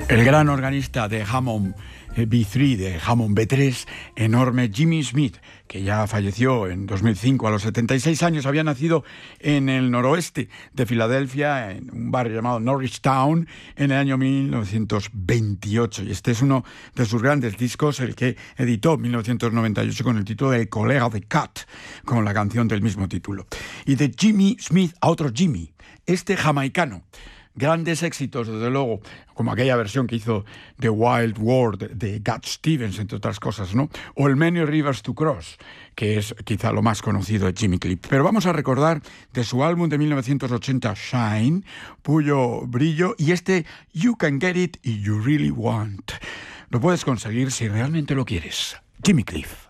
El gran organista de Hammond B3, de Hammond B3, enorme Jimmy Smith, que ya falleció en 2005 a los 76 años, había nacido en el noroeste de Filadelfia, en un barrio llamado Norristown, en el año 1928. Y este es uno de sus grandes discos, el que editó en 1998 con el título de El colega de Cat, con la canción del mismo título. Y de Jimmy Smith a otro Jimmy, este jamaicano. Grandes éxitos, desde luego, como aquella versión que hizo The Wild World de Gat Stevens, entre otras cosas, ¿no? O el Many Rivers to Cross, que es quizá lo más conocido de Jimmy Cliff. Pero vamos a recordar de su álbum de 1980, Shine, Puyo Brillo, y este You Can Get It If You Really Want. Lo puedes conseguir si realmente lo quieres. Jimmy Cliff.